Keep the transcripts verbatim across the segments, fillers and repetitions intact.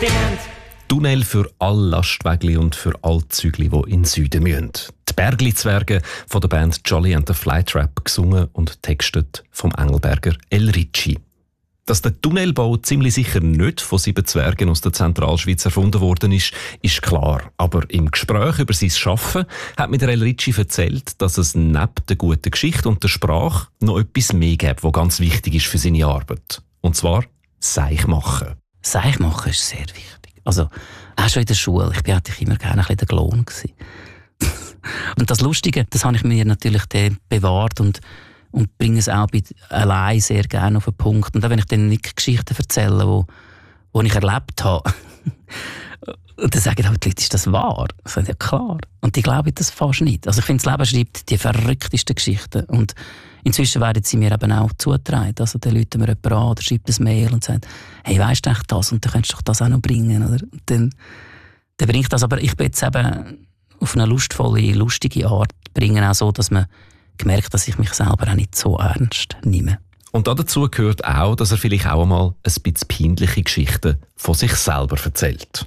Kontinent. Tunnel für alle Lastwagen und für alle Zügli, die in den Süden müssen. Die Bergli-Zwerge von der Band Jolly and the Flytrap, gesungen und textet vom Engelberger El Ricci. Dass der Tunnelbau ziemlich sicher nicht von sieben Zwergen aus der Zentralschweiz erfunden worden ist, ist klar. Aber im Gespräch über sein Schaffen hat mir der El Ricci erzählt, dass es neben der guten Geschichte und der Sprache noch etwas mehr gibt, was ganz wichtig ist für seine Arbeit. Und zwar Seich machen. Seich machen ist sehr wichtig. Also, auch schon in der Schule. Ich war eigentlich immer gerne ein bisschen der Klon. Und das Lustige, das habe ich mir natürlich bewahrt und, und bringe es auch bei allein sehr gerne auf den Punkt. Und auch wenn ich dann nicht Geschichten erzähle, wo, wo ich erlebt habe, und dann sagen halt die Leute, ist das wahr? Ich sage, ja klar. Und die glauben das fast nicht. Also ich finde, das Leben schreibt die verrücktesten Geschichten. Und inzwischen werden sie mir eben auch zugetragen. Also dann rufen mir jemand an oder schreibt ein Mail und sagt, hey, weisst du echt das? Und dann könntest du doch das auch noch bringen. Oder? Und dann, dann bringe ich das. Aber ich bin jetzt eben auf eine lustvolle, lustige Art bringen, auch so, dass man gemerkt, dass ich mich selber auch nicht so ernst nehme. Und dazu gehört auch, dass er vielleicht auch einmal ein bisschen peinliche Geschichten von sich selber erzählt.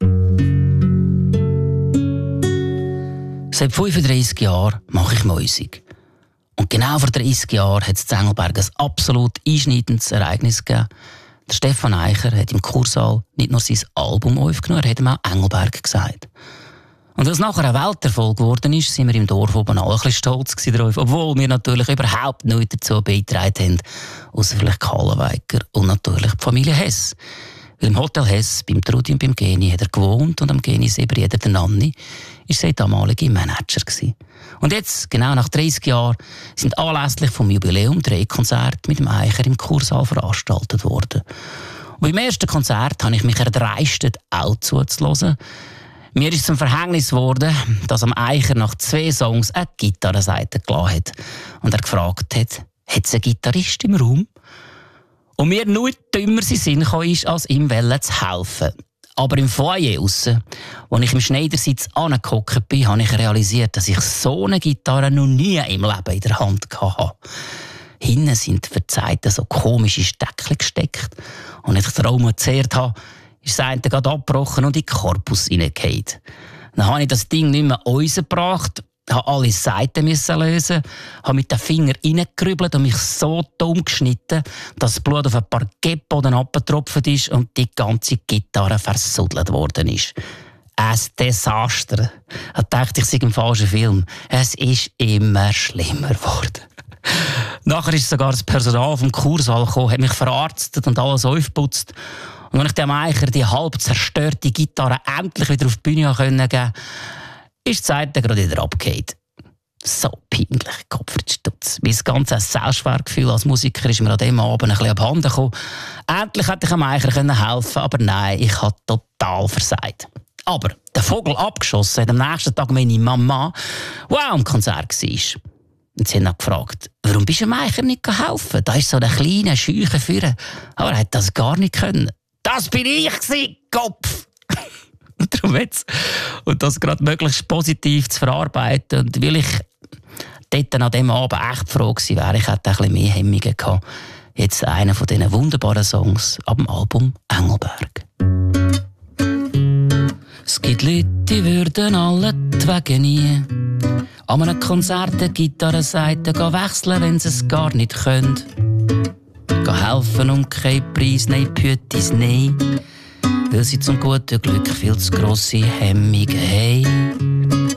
Seit fünfunddreissig Jahren mache ich Musik. Und genau vor dreissig Jahren hat es in Engelberg ein absolut einschneidendes Ereignis gegeben. Der Stefan Eicher hat im Kursaal nicht nur sein Album aufgenommen, er hat ihm auch Engelberg gesagt. Und als nachher ein Welterfolg geworden ist, sind wir im Dorf oben auch ein bisschen stolz darauf, obwohl wir natürlich überhaupt nichts dazu beigetragen haben, ausser vielleicht Kallenweiker und natürlich die Familie Hess. Weil im Hotel Hess, beim Trudi und beim Geni, hat er gewohnt und am Geni Sebrieder, der Nanni, war sein damaliger Manager gewesen. Und jetzt, genau nach dreissig Jahren, sind anlässlich vom Jubiläum drei Konzerte mit dem Eicher im Kursaal veranstaltet worden. Und beim ersten Konzert habe ich mich erdreistet, auch zuzuhören. Mir ist zum Verhängnis geworden, dass am Eicher nach zwei Songs eine Gitarrenseite gelassen hat. Und er gefragt hat, hat es einen Gitarrist im Raum? Und mir nur dümmer sein Sinn kam, ist, als ihm zu helfen. Aber im Foyer aussen, als ich im Schneidersitz angehockt bin, habe ich realisiert, dass ich so eine Gitarre noch nie im Leben in der Hand hatte. Hinten sind für die Seiten so komische Steckchen gesteckt. Und als ich den Raum gezehrt habe, ist das eine gerade abgebrochen und in den Korpus hineingefallen. Dann habe ich das Ding nicht mehr rausgebracht, habe alle Seiten lösen, habe mit den Fingern reingerübelt und mich so dumm geschnitten, dass das Blut auf ein paar Parkettboden abgetropft ist und die ganze Gitarre versudelt worden ist. Ein Desaster. Da dachte ich, es sei im falschen Film. Es ist immer schlimmer geworden. Nachher ist sogar das Personal vom Kursaal gekommen, hat mich verarztet und alles aufgeputzt. Und als ich dem Eicher die halb zerstörte Gitarre endlich wieder auf die Bühne geben konnte, ist die Seite gerade wieder abgefallen. So peinlich, Kopfstutz. Mein ganzes Selbstwertgefühl als Musiker ist mir an diesem Abend ein bisschen abhanden gekommen. Endlich hätte ich dem Eicher helfen, aber nein, ich habe total versagt. Aber der Vogel abgeschossen hat am nächsten Tag meine Mama, die auch am Konzert war. Und sie hat dann gefragt, warum bist du dem Eicher nicht helfen? Da ist so eine kleine Scheuche führen. Aber er hat das gar nicht können. Das bin ich gewesen, Kopf! Und darum jetzt. Und das gerade möglichst positiv zu verarbeiten. Und weil ich dort an diesem Abend echt froh gewesen wäre, ich hätte ein bisschen mehr Hemmungen gehabt. Jetzt einer von diesen wunderbaren Songs ab dem Album Engelberg. Es gibt Leute, die würden alle die Wege nie an einem Konzert eine Gitarrenseite wechseln, wenn sie es gar nicht können. Gehen helfen und kein Preis, nein, Pütis, nein. Weil sie zum guten Glück viel zu grosse Hemmungen haben.